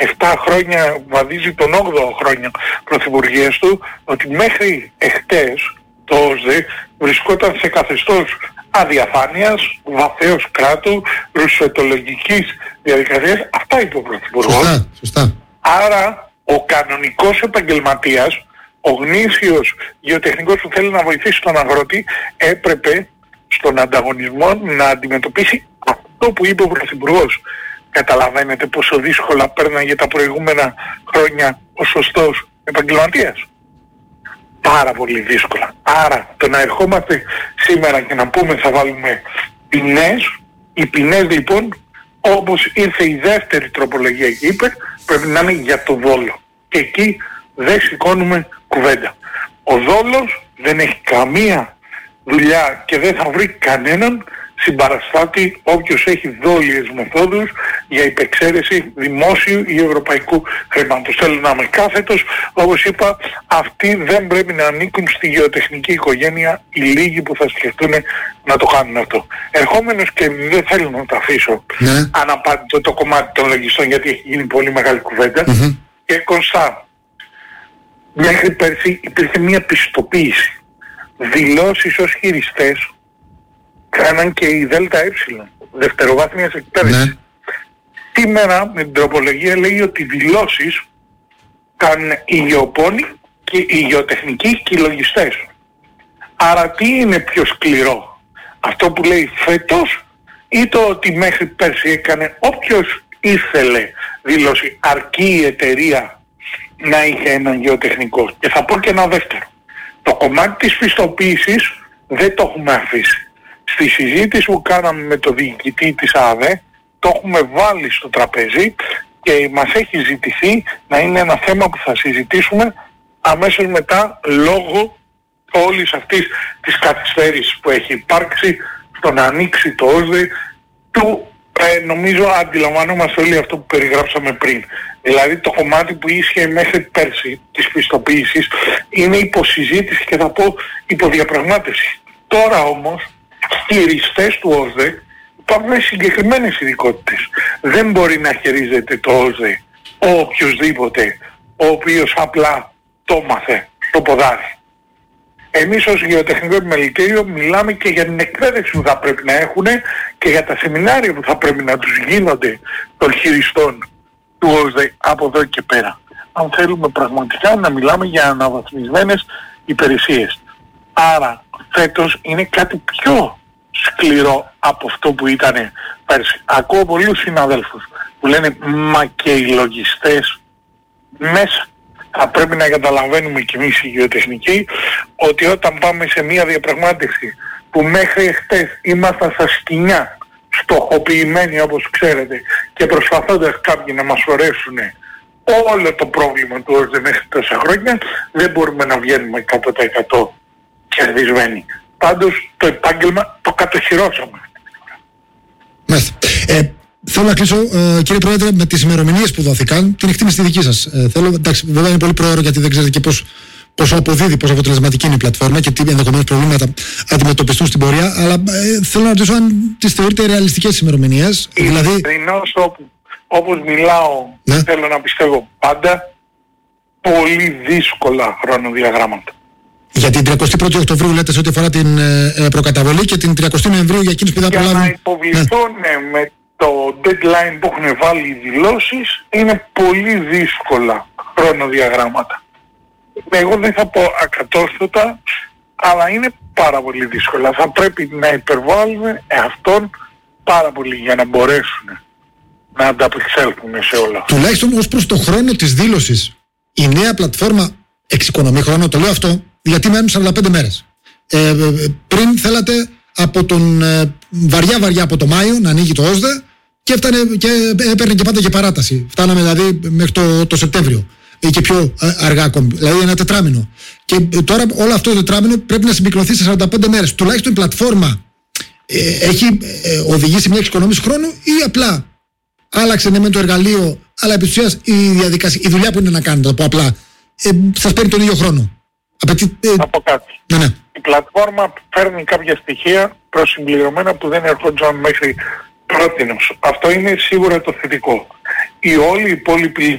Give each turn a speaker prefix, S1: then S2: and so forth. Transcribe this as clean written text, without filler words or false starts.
S1: 7 χρόνια, βαδίζει τον 8ο χρόνο πρωθυπουργίας του, ότι μέχρι εχθές το ΟΣΔΕ βρισκόταν σε καθεστώς αδιαφάνειας, βαθέως κράτου, ρουσφετολογικής διαδικασίας. Αυτά είπε ο πρωθυπουργός.
S2: Σωστά.
S1: Άρα ο κανονικός επαγγελματίας, ο γνήσιος γεωτεχνικός που θέλει να βοηθήσει τον αγρότη, έπρεπε στον ανταγωνισμό να αντιμετωπίσει αυτό που είπε ο πρωθυπουργός. Καταλαβαίνετε πόσο δύσκολα πέρναγε τα προηγούμενα χρόνια ο σωστός επαγγελματίας? Πάρα πολύ δύσκολα. Άρα το να ερχόμαστε σήμερα και να πούμε θα βάλουμε ποινές, οι ποινές λοιπόν, όπως ήρθε η δεύτερη τροπολογία και είπε, πρέπει να είναι για το δόλο. Και εκεί δεν σηκώνουμε κουβέντα. Ο δόλος δεν έχει καμία δουλειά και δεν θα βρει κανέναν συμπαραστάτη όποιος έχει δόλιες μεθόδους για υπεξαίρεση δημόσιου ή ευρωπαϊκού χρήματος. Θέλω να είμαι κάθετος, όπως είπα, αυτοί δεν πρέπει να ανήκουν στη γεωτεχνική οικογένεια, οι λίγοι που θα σκεφτούν να το κάνουν αυτό. Ερχόμενος, και δεν θέλω να το αφήσω αναπάντητο το κομμάτι των λογιστών, γιατί έχει γίνει πολύ μεγάλη κουβέντα, και Κωνστά, μέχρι πέρσι υπήρχε μια πιστοποίηση. Δηλώσεις ως χειριστές κάναν και η ΔΕ, δευτεροβάθμιας εκπαίδευσης. Σήμερα με την τροπολογία λέει ότι δηλώσεις κάνουν οι γεωπόνοι και οι γεωτεχνικοί και οι λογιστές. Άρα τι είναι πιο σκληρό? Αυτό που λέει φέτος ή το ότι μέχρι πέρσι έκανε όποιος ήθελε δήλωση, αρκεί η εταιρεία να είχε έναν γεωτεχνικό? Και θα πω και ένα δεύτερο. Το κομμάτι της πιστοποίησης δεν το έχουμε αφήσει. Στη συζήτηση που κάναμε με το διοικητή της ΑΔΕ το έχουμε βάλει στο τραπέζι και μας έχει ζητηθεί να είναι ένα θέμα που θα συζητήσουμε αμέσως μετά, λόγω όλης αυτής της καθυστέρησης που έχει υπάρξει στο να ανοίξει το ΟΣΔΕ του. Νομίζω αντιλαμβανόμαστε όλοι αυτό που περιγράψαμε πριν. Δηλαδή το κομμάτι που ίσχυε μέχρι πέρσι της πιστοποίησης είναι υποσυζήτηση και θα πω υποδιαπραγμάτευση. Τώρα όμως χειριστές του ΟΣΔΕ υπάρχουν συγκεκριμένες ειδικότητες. Δεν μπορεί να χειρίζεται το ΟΣΔΕ ο οποιοσδήποτε ο οποίος απλά το μάθε στο ποδάρι. Εμείς ως Γεωτεχνικό Επιμελητήριο μιλάμε και για την εκπαίδευση που θα πρέπει να έχουν και για τα σεμινάρια που θα πρέπει να τους γίνονται των χειριστών του ΟΣΔΕ από εδώ και πέρα. Αν θέλουμε πραγματικά να μιλάμε για αναβαθμισμένες υπηρεσίες. Άρα φέτος είναι κάτι πιο σκληρό από αυτό που ήταν πέρσι. Ακούω πολλούς συναδέλφους που λένε μα και οι λογιστές μέσα. Θα πρέπει να καταλαβαίνουμε κι εμείς οι γεωτεχνικοί ότι όταν πάμε σε μια διαπραγμάτευση που μέχρι χτες ήμασταν στα σκοινιά, στοχοποιημένοι όπως ξέρετε, και προσπαθώντας κάποιοι να μας φορέσουν όλο το πρόβλημα του ΟΣΔΕ μέχρι τόσα χρόνια, δεν μπορούμε να βγαίνουμε 100% κερδισμένοι. Πάντως το επάγγελμα το κατοχυρώσαμε.
S2: Μάλιστα. Θέλω να κλείσω, κύριε Πρόεδρε, με τις ημερομηνίες που δόθηκαν, την εκτίμηση δική σας. Εντάξει, βέβαια είναι πολύ πρόωρο γιατί δεν ξέρετε και πόσο αποδίδει, πόσο αποτελεσματική είναι η πλατφόρμα και τι ενδεχομένως προβλήματα αντιμετωπιστούν στην πορεία. Αλλά θέλω να ρωτήσω αν τις θεωρείτε ρεαλιστικές ημερομηνίες. Δηλαδή,
S1: όπως μιλάω, θέλω να πιστεύω πάντα, πολύ δύσκολα χρονοδιαγράμματα.
S2: Για την 31η Οκτωβρίου λέτε σε ό,τι αφορά την προκαταβολή και την 30η Νοεμβρίου για εκείνους που δεν προλάβουν.
S1: Για να υποβληθούν με το deadline που έχουν βάλει οι δηλώσεις είναι πολύ δύσκολα χρονοδιαγράμματα. Εγώ δεν θα πω ακατόρθωτα, αλλά είναι πάρα πολύ δύσκολα. Θα πρέπει να υπερβάλλουν αυτόν πάρα πολύ για να μπορέσουν να ανταπεξέλθουν σε όλα.
S2: Τουλάχιστον ως προς το χρόνο της δήλωσης, η νέα πλατφόρμα εξοικονομεί χρόνο, το λέω αυτό, γιατί μένουν 45 μέρες. Πριν θέλατε από τον βαριά από το Μάιο να ανοίγει το ΟΣΔΕ και έπαιρνε και πάντα και παράταση. Φτάναμε δηλαδή μέχρι το Σεπτέμβριο ή και πιο αργά ακόμη, δηλαδή ένα τετράμινο. Και τώρα όλο αυτό το τετράμινο πρέπει να συμπυκνωθεί σε 45 μέρες. Τουλάχιστον η πλατφόρμα έχει οδηγήσει μια εξοικονόμηση χρόνου ή απλά άλλαξε ναι με το εργαλείο, αλλά επί της ουσίας η δουλειά που είναι να κάνετε, το πω απλά, σας παίρνει τον ίδιο χρόνο.
S1: Θα πω κάτι.
S2: Ναι.
S1: Η πλατφόρμα παίρνει κάποια στοιχεία προσυμπληρωμένα που δεν ερχόντουσαν μέχρι πρότινος. Αυτό είναι σίγουρα το θετικό. Η όλη υπόλοιπη